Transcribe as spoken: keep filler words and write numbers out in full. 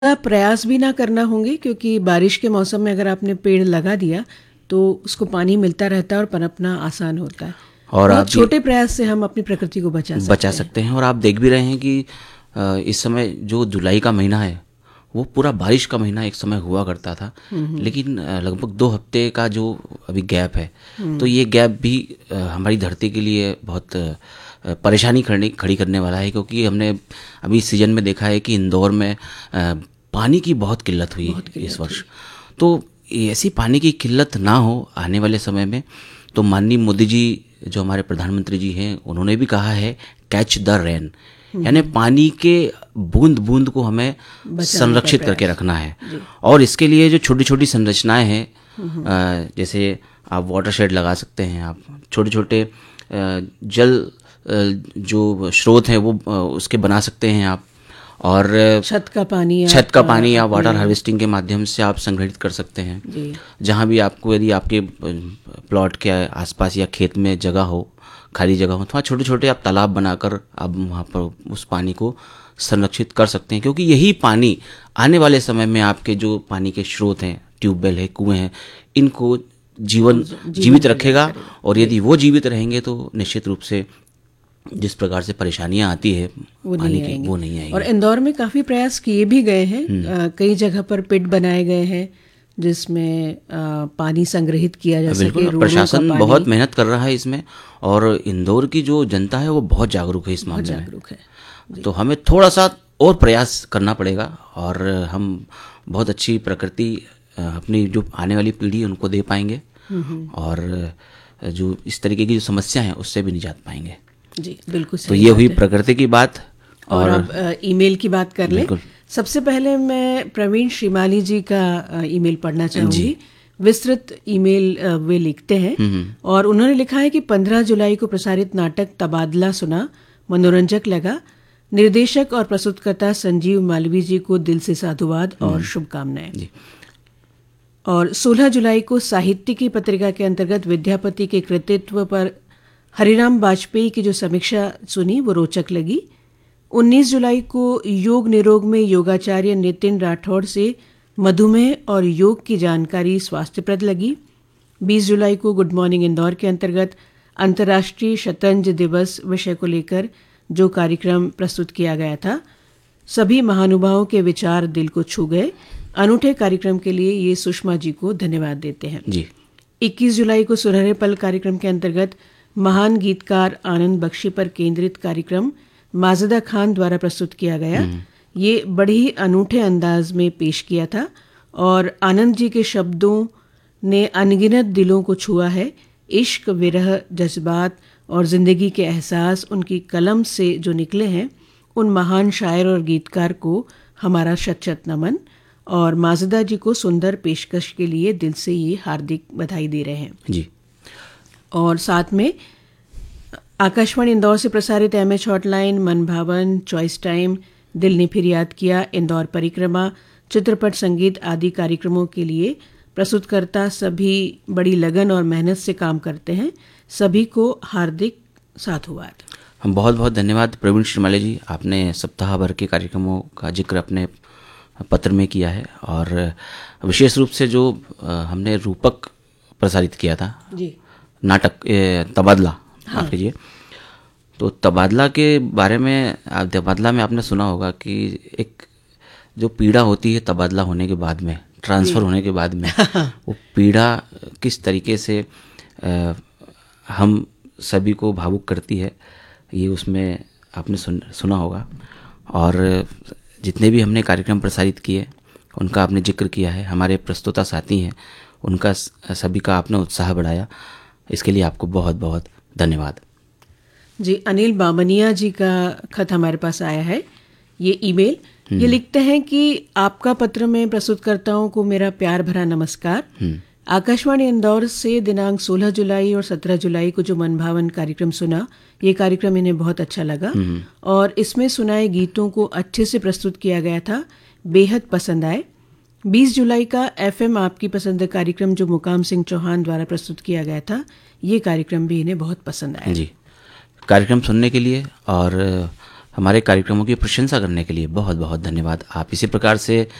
प्रयास भी ना करना होंगे, क्योंकि बारिश के मौसम में अगर आपने पेड़ लगा दिया तो उसको पानी मिलता रहता है और पनपना आसान होता है। और आप बहुत छोटे प्रयास से हम अपनी प्रकृति को बचा सकते बचा सकते हैं। और आप देख भी रहे हैं कि अ, इस समय जो जुलाई का महीना है वो पूरा बारिश का महीना एक समय हुआ करता था, लेकिन अ, लगभग दो हफ्ते का जो अभी गैप है, तो ये गैप भी अ, हमारी धरती के लिए बहुत अ, परेशानी खड़ी खड़ी करने वाला है, क्योंकि हमने अभी इस सीजन में देखा है कि इंदौर में अ, पानी की बहुत किल्लत हुई है इस वर्ष। तो ऐसी पानी की किल्लत ना हो आने वाले समय में, तो माननीय मोदी जी जो हमारे प्रधानमंत्री जी हैं, उन्होंने भी कहा है कैच द रेन, यानी पानी के बूंद बूंद को हमें संरक्षित करके रखना है। और इसके लिए जो छोटी छोटी संरचनाएं हैं, अ, जैसे आप वाटर शेड लगा सकते हैं, आप छोटे छोटे जल अ, जो स्रोत हैं वो अ, उसके बना सकते हैं आप। और छत का पानी छत का पानी या वाटर हार्वेस्टिंग के माध्यम से आप संग्रहित कर सकते हैं। जहाँ भी आपको, यदि आपके प्लॉट के आसपास या खेत में जगह हो, खाली जगह हो, तो वहाँ छोटे छोटे आप तालाब बनाकर आप वहाँ पर उस पानी को संरक्षित कर सकते हैं, क्योंकि यही पानी आने वाले समय में आपके जो पानी के स्रोत हैं, ट्यूबवेल है, कुएँ हैं, इनको जीवन जीवित रखेगा। और यदि वो जीवित रहेंगे तो निश्चित रूप से जिस प्रकार से परेशानियां आती है पानी की, वो नहीं आएंगी। और इंदौर में काफ़ी प्रयास किए भी गए हैं, कई जगह पर पिट बनाए गए हैं जिसमें आ, पानी संग्रहित किया जा सके। प्रशासन बहुत मेहनत कर रहा है इसमें, और इंदौर की जो जनता है वो बहुत जागरूक है इस मामले में। जागरूक है। तो हमें थोड़ा सा और प्रयास करना पड़ेगा, और हम बहुत अच्छी प्रकृति अपनी जो आने वाली पीढ़ी उनको दे पाएंगे, और जो इस तरीके की जो समस्या है उससे भी निजात पाएंगे। जी बिल्कुल सही। तो ये हुई प्रकृति की बात। और, और अब ईमेल की बात कर लें। सबसे पहले मैं प्रवीण श्रीमाली जी का ईमेल पढ़ना चाहूँगी। विस्तृत ईमेल वे लिखते हैं, और उन्होंने लिखा है कि पंद्रह जुलाई को प्रसारित नाटक तबादला सुना, मनोरंजक लगा। निर्देशक और प्रस्तुतकर्ता संजीव मालवीय जी को दिल से साधुवाद और शुभकामनाएं। और सोलह जुलाई को साहित्य की पत्रिका के अंतर्गत विद्यापति के कृतित्व पर हरिराम वाजपेयी की जो समीक्षा सुनी वो रोचक लगी। उन्नीस जुलाई को योग निरोग में योगाचार्य नितिन राठौड़ से मधुमेह और योग की जानकारी स्वास्थ्यप्रद लगी। बीस जुलाई को गुड मॉर्निंग इंदौर के अंतर्गत अंतर्राष्ट्रीय शतरंज दिवस विषय को लेकर जो कार्यक्रम प्रस्तुत किया गया था, सभी महानुभावों के विचार दिल को छू गए। अनूठे कार्यक्रम के लिए ये सुषमा जी को धन्यवाद देते हैं जी। इक्कीस जुलाई को सुनहरे पल कार्यक्रम के अंतर्गत महान गीतकार आनंद बख्शी पर केंद्रित कार्यक्रम माजिदा खान द्वारा प्रस्तुत किया गया। ये बड़े ही अनूठे अंदाज में पेश किया था, और आनंद जी के शब्दों ने अनगिनत दिलों को छुआ है। इश्क, विरह, जज्बात और ज़िंदगी के एहसास उनकी कलम से जो निकले हैं, उन महान शायर और गीतकार को हमारा शत शत नमन। और माजिदा जी को सुंदर पेशकश के लिए दिल से ये हार्दिक बधाई दे रहे हैं जी। और साथ में आकाशवाणी इंदौर से प्रसारित एम एच हॉटलाइन, मन भावन, चॉइस टाइम, दिल ने फिर याद किया, इंदौर परिक्रमा, चित्रपट संगीत आदि कार्यक्रमों के लिए प्रस्तुतकर्ता सभी बड़ी लगन और मेहनत से काम करते हैं। सभी को हार्दिक साधुवाद। हम बहुत बहुत धन्यवाद प्रवीण श्रीमाली जी, आपने सप्ताह भर के कार्यक्रमों का जिक्र अपने पत्र में किया है, और विशेष रूप से जो हमने रूपक प्रसारित किया था जी, नाटक तबादला, माफ कीजिए, तो तबादला के बारे में, तबादला में आपने सुना होगा कि एक जो पीड़ा होती है तबादला होने के बाद में, ट्रांसफ़र होने के बाद में, वो पीड़ा किस तरीके से आ, हम सभी को भावुक करती है, ये उसमें आपने सुन, सुना होगा। और जितने भी हमने कार्यक्रम प्रसारित किए उनका आपने जिक्र किया है, हमारे प्रस्तुता साथी हैं, उनका सभी का आपने उत्साह बढ़ाया, इसके लिए आपको बहुत बहुत धन्यवाद जी। अनिल बामनिया जी का खत हमारे पास आया है, ये ईमेल। ये लिखते हैं कि आपका पत्र में प्रस्तुतकर्ताओं को मेरा प्यार भरा नमस्कार। आकाशवाणी इंदौर से दिनांक सोलह जुलाई और सत्रह जुलाई को जो मनभावन कार्यक्रम सुना, ये कार्यक्रम इन्हें बहुत अच्छा लगा, और इसमें सुनाए गीतों को अच्छे से प्रस्तुत किया गया था, बेहद पसंद आए। बीस जुलाई का एफएम आपकी पसंद कार्यक्रम जो मुकाम सिंह चौहान द्वारा प्रस्तुत किया गया था, ये कार्यक्रम भी इन्हें बहुत पसंद आया जी। कार्यक्रम सुनने के लिए और हमारे कार्यक्रमों की प्रशंसा करने के लिए बहुत बहुत धन्यवाद। आप इसी प्रकार से